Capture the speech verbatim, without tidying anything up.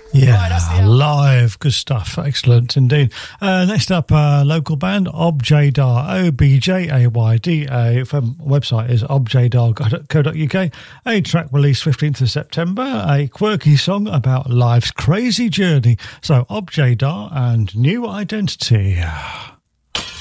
Yeah, live. Good stuff. Excellent indeed. Uh, next up, uh, local band, Objaydar, O B J A Y D A. From website is objaydar dot co dot uk. A track released fifteenth of September, a quirky song about life's crazy journey. So, Objaydar and New Identity.